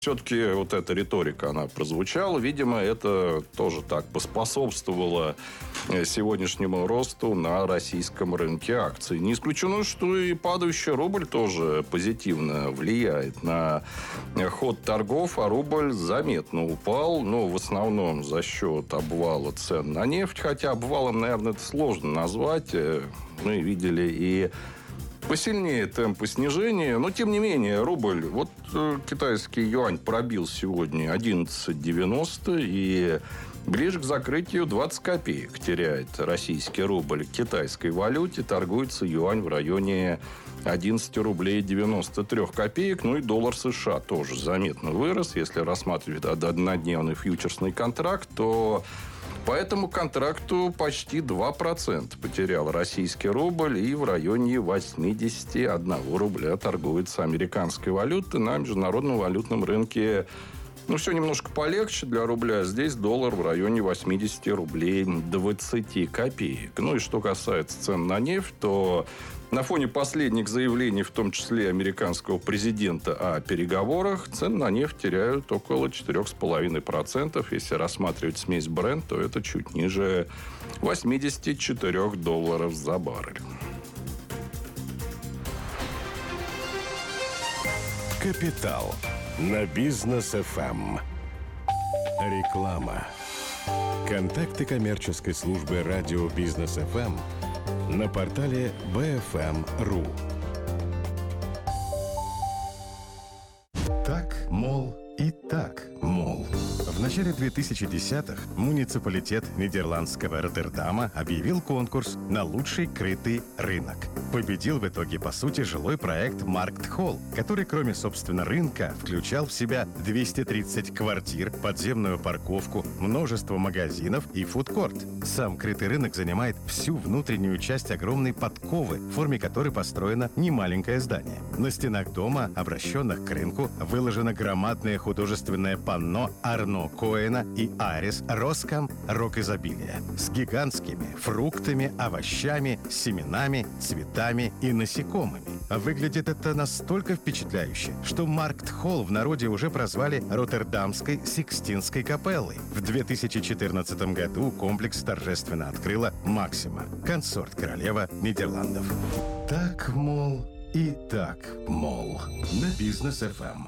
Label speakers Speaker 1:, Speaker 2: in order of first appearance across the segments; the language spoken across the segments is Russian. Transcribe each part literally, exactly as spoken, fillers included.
Speaker 1: Все-таки вот эта риторика, она прозвучала. Видимо, это тоже так поспособствовало сегодняшнему росту на российском рынке акций. Не исключено, что и падающий рубль тоже позитивно влияет на ход торгов, а рубль заметно упал, но в основном за счет обвала цен на нефть. Хотя обвалом, наверное, это сложно назвать. Мы видели и посильнее темпы снижения, но, тем не менее, рубль, вот э, китайский юань пробил сегодня одиннадцать девяносто, и ближе к закрытию двадцать копеек теряет российский рубль. К китайской валюте торгуется юань в районе одиннадцать рублей девяносто три копеек. Ну и доллар США тоже заметно вырос. Если рассматривать однодневный фьючерсный контракт, то по этому контракту почти два процента потерял российский рубль, и в районе восемьдесят один рубля торгуется американская валюта на международном валютном рынке. Ну, все немножко полегче для рубля. Здесь доллар в районе восемьдесят рублей двадцать копеек. Ну, и что касается цен на нефть, то на фоне последних заявлений, в том числе американского президента, о переговорах, цены на нефть теряют около четыре целых пять десятых процента. Если рассматривать смесь Brent, то это чуть ниже восемьдесят четыре долларов за баррель.
Speaker 2: Капитал на Бизнес эф эм. Реклама. Контакты коммерческой службы радио Бизнес эф эм на портале би эф эм точка ру.
Speaker 3: Так, мол, и так, мол. В начале две тысячи десятых муниципалитет нидерландского Роттердама объявил конкурс на лучший крытый рынок. Победил в итоге, по сути, жилой проект Марктхолл, который, кроме, собственно, рынка, включал в себя двести тридцать квартир, подземную парковку, множество магазинов и фудкорт. Сам крытый рынок занимает всю внутреннюю часть огромной подковы, в форме которой построено немаленькое здание. На стенах дома, обращенных к рынку, выложено громадное художественное панно Арно Коэна и Арис Роскам «Рок изобилия» с гигантскими фруктами, овощами, семенами, цветами и насекомыми. Выглядит это настолько впечатляюще, что Марктхолл в народе уже прозвали Роттердамской Сикстинской капеллой. В две тысячи четырнадцатом году комплекс торжественно открыла Максима, консорт-королева Нидерландов. Так, мол, и так, мол. На Бизнес эф эм.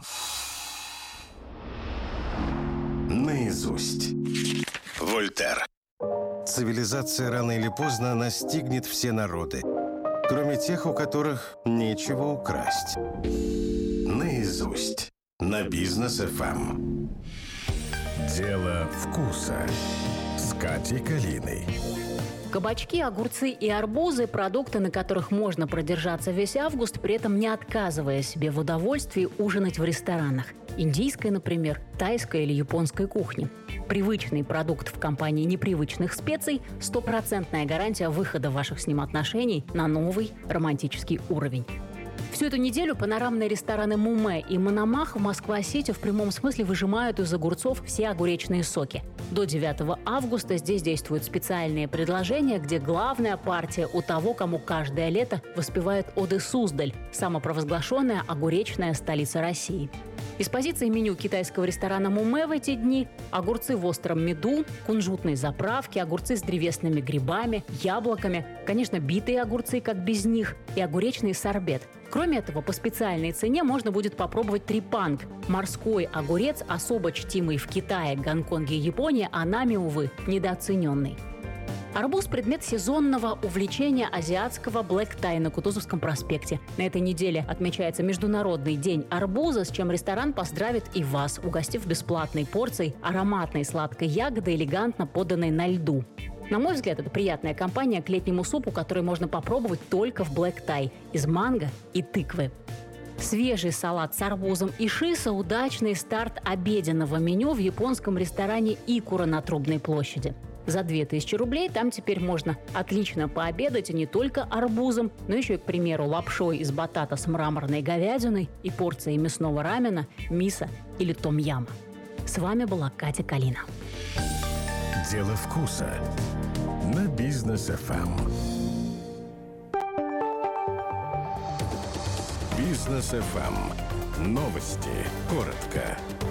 Speaker 3: Наизусть. Вольтер. Цивилизация рано или поздно настигнет все народы, кроме тех, у которых нечего украсть. Наизусть. На Бизнес эф эм.
Speaker 2: Дело вкуса. С Катей Калиной.
Speaker 4: Кабачки, огурцы и арбузы – продукты, на которых можно продержаться весь август, при этом не отказывая себе в удовольствии ужинать в ресторанах. Индийской, например, тайской или японской кухни. Привычный продукт в компании непривычных специй – стопроцентная гарантия выхода ваших с ним отношений на новый романтический уровень. Всю эту неделю панорамные рестораны «Мумэ» и «Мономах» в Москва-Сити в прямом смысле выжимают из огурцов все огуречные соки. До девятого августа здесь действуют специальные предложения, где главная партия у того, кому каждое лето воспевает оды Суздаль, самопровозглашенная огуречная столица России. Из позиции меню китайского ресторана «Мумэ» в эти дни огурцы в остром меду, кунжутные заправки, огурцы с древесными грибами, яблоками, конечно, битые огурцы, как без них, и огуречный сорбет. Кроме этого, по специальной цене можно будет попробовать трипанг – морской огурец, особо чтимый в Китае, Гонконге и Японии, а нами, увы, недооцененный. Арбуз – предмет сезонного увлечения азиатского блэк-тай на Кутузовском проспекте. На этой неделе отмечается Международный день арбуза, с чем ресторан поздравит и вас, угостив бесплатной порцией ароматной сладкой ягоды, элегантно поданной на льду. На мой взгляд, это приятная компания к летнему супу, который можно попробовать только в блэк-тай из манго и тыквы. Свежий салат с арбузом и шиса – удачный старт обеденного меню в японском ресторане «Икура» на Трубной площади. За две тысячи рублей там теперь можно отлично пообедать не только арбузом, но еще и, к примеру, лапшой из батата с мраморной говядиной и порцией мясного рамена, мисо или том-яма. С вами была Катя Калина.
Speaker 2: Дело вкуса на Бизнес эф эм. Бизнес эф эм Новости коротко.